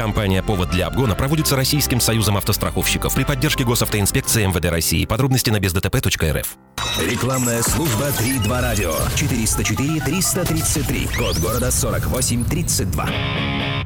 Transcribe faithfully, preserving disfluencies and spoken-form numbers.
Кампания «Повод для обгона» проводится Российским союзом автостраховщиков при поддержке госавтоинспекции эм вэ дэ России. Подробности на без дэ тэ пэ точка эр эф. Рекламная служба три два радио. четыреста четыре триста тридцать три. Код города сорок восемь тридцать два.